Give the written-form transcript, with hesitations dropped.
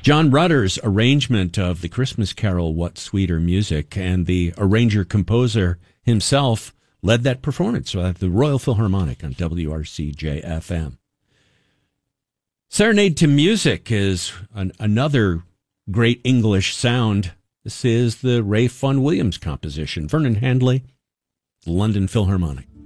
John Rutter's arrangement of the Christmas carol, What Sweeter Music, and the arranger-composer himself led that performance at the Royal Philharmonic on WRCJ-FM. Serenade to Music is another great English sound. This is the Ray Vaughan Williams composition, Vernon Handley, London Philharmonic.